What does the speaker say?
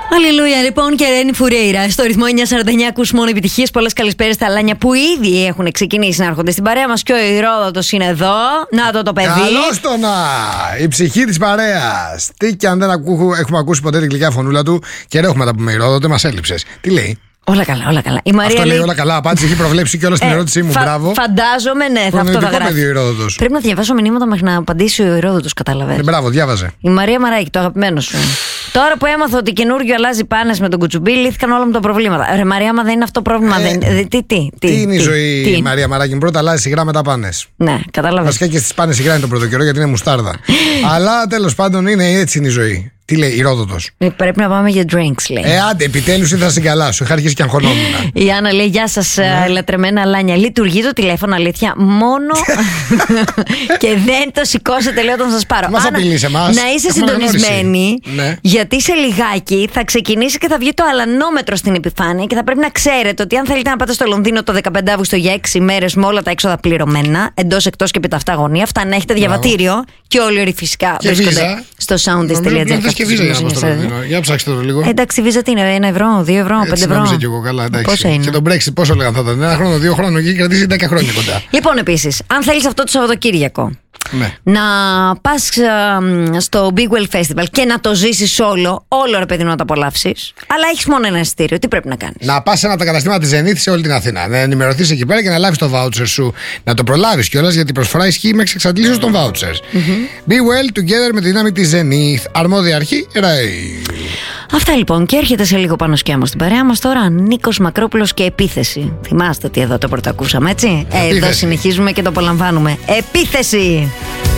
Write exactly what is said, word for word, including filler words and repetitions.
Αλληλούια, λοιπόν, και Ρένι Φουρέιρα. Στο ρυθμό εννιά σαράντα εννιά ακούς μόνο επιτυχίες. Πολλές καλησπέρες στα Αλάνια που ήδη έχουν ξεκινήσει να έρχονται στην παρέα μας. Και ο Ηρόδοτος είναι εδώ. Να το το παιδί. Καλώς το να! Η ψυχή της παρέας. Τι κι αν δεν ακού, έχουμε ακούσει ποτέ την γλυκιά φωνούλα του. Και ρέχουμε τα πούμε, Ηρόδοτε, μας έλειψες. Τι λέει? Όλα καλά, όλα καλά. Η Μαρία αυτό λέει λέει όλα καλά. Απάντηση έχει προβλέψει και όλα στην ε, ερώτησή μου. Φα... Μπράβο. Φαντάζομαι, ναι, θα αυτό θα γράφει. Πρέπει να διαβάσω μηνύματα μέχρι να απαντήσει ο Ηρόδοτος, κατάλαβες. Ε, μπράβο, διάβαζε. Η Μαρία Μαράκη, το αγαπημένο σου. Τώρα που έμαθα ότι καινούργιο αλλάζει πάνες με τον κουτσουμπί, λύθηκαν όλα μου τα προβλήματα. Ρε Μαρία, μα δεν είναι αυτό πρόβλημα. Ε, δεν... τι, τι, τι, τι είναι τι, η ζωή, τι. Η Μαρία Μαράκη? Πρώτα αλλάζει σιγά μετά πάνες. Ναι, κατάλαβες. Βασικά και στις πάνες σιγά είναι το πρώτο καιρό γιατί είναι μουστάρδα. Αλλά τέλος πάντων είναι έτσι είναι η ζωή. Τι λέει, Ηρόδοτος? Ε, πρέπει να πάμε για drinks, λέει. Ε, άντε, επιτέλους ήρθα στην καλά σου. Είχα αρχίσει και αγχωνόμουν. Η Άννα λέει: Γεια σας, ναι. λατρεμένα Αλάνια. Λειτουργεί το τηλέφωνο, αλήθεια, μόνο και δεν το σηκώσετε, λέω, όταν σας πάρω. Μας απειλείς εμάς. Να είσαι συντονισμένη, ναι. γιατί σε λιγάκι θα ξεκινήσει και θα βγει το αλανόμετρο στην επιφάνεια και θα πρέπει να ξέρετε ότι αν θέλετε να πάτε στο Λονδίνο το δεκαπέντε Αυγούστου για έξι μέρες με όλα τα έξοδα πληρωμένα, εντός, εκτός και επί τα αυτά γωνία, αυτά να έχετε διαβατήριο και όλοι όλοι φυσικά και βρίσκονται βίζα. Στο soundist.gr. Και βίζα για να πάω στο Λονδίνο. Για ψάξτε το λίγο. Εντάξει, βίζα τι είναι, ένα ευρώ, δύο ευρώ, πέντε ευρώ. Νόμιζα κι εγώ, καλά, εντάξει. Πόσα είναι? Και τον Brexit πόσο λέγανε θα ήταν? Ένα χρόνο, δύο χρόνο και κρατήσει δέκα χρόνια κοντά. Λοιπόν, επίσης, αν θέλεις αυτό το Σαββατοκύριακο ναι. να πας uh, στο Big Well Festival και να το ζήσεις όλο, όλο ρε παιδί να το απολαύσεις, αλλά έχεις μόνο ένα εισιτήριο, τι πρέπει να κάνεις? Να πας σε ένα από τα καταστήματα της Zenith σε όλη την Αθήνα. Να ενημερωθείς εκεί πέρα και να λάβεις το voucher σου. Να το προλάβεις κιόλας γιατί η προσφορά ισχύει μέχρι εξαντλήσεως των vouchers. Mm-hmm. Be well together με τη δύναμη της Zenith. Αρμόδια αρχή, Ray. Αυτά λοιπόν, και έρχεται σε λίγο πάνω σκιάμο στην παρέα μας τώρα Νίκος Μακρόπουλος και επίθεση. Θυμάστε ότι εδώ το πρωτακούσαμε, έτσι? Ε, εδώ συνεχίζουμε και το απολαμβάνουμε. Επίθεση!